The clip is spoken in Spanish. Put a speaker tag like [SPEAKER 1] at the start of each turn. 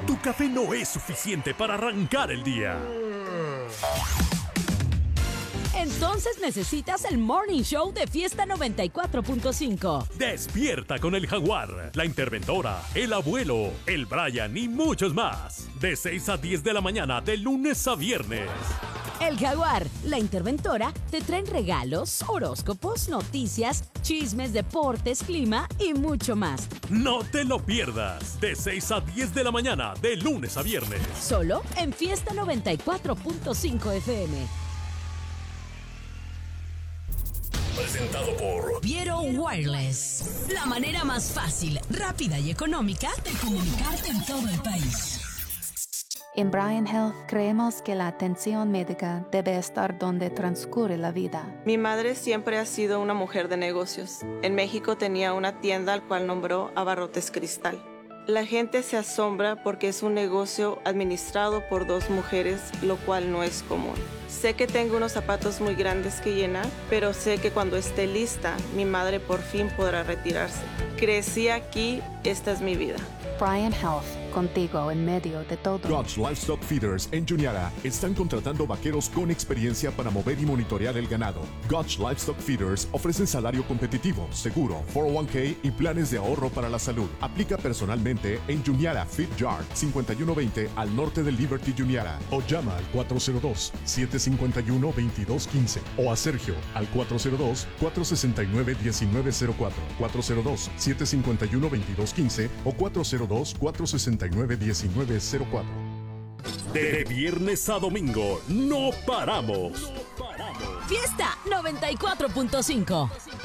[SPEAKER 1] tu café no es suficiente para arrancar el día.
[SPEAKER 2] Entonces necesitas el Morning Show de Fiesta 94.5.
[SPEAKER 1] Despierta con el Jaguar, la interventora, el abuelo, el Brian y muchos más. De 6 a 10 de la mañana, de lunes a viernes.
[SPEAKER 2] El Jaguar, la interventora, te traen regalos, horóscopos, noticias, chismes, deportes, clima y mucho más.
[SPEAKER 1] No te lo pierdas. De 6 a 10 de la mañana, de lunes a viernes.
[SPEAKER 2] Solo en Fiesta 94.5 FM.
[SPEAKER 1] Presentado por
[SPEAKER 2] Viero Wireless. La manera más fácil, rápida y económica de comunicarte en todo el país.
[SPEAKER 3] En Bryan Health creemos que la atención médica debe estar donde transcurre la vida.
[SPEAKER 4] Mi madre siempre ha sido una mujer de negocios. En México tenía una tienda al cual nombró Abarrotes Cristal. La gente se asombra porque es un negocio administrado por 2 mujeres, lo cual no es común. Sé que tengo unos zapatos muy grandes que llenar, pero sé que cuando esté lista, mi madre por fin podrá retirarse. Crecí aquí, esta es mi vida.
[SPEAKER 3] Bryan Health, contigo en medio de todo.
[SPEAKER 5] Gotch Livestock Feeders en Juniata están contratando vaqueros con experiencia para mover y monitorear el ganado. Gotch Livestock Feeders ofrecen salario competitivo, seguro, 401k y planes de ahorro para la salud. Aplica personalmente en Juniata Feed Yard 5120 al norte de Liberty, Juniata. O llama al 402-751-2215 o a Sergio al 402-469-1904, 402-751-2215 o 402-469-1904.
[SPEAKER 1] De viernes a domingo, no paramos.
[SPEAKER 2] Fiesta 94.5.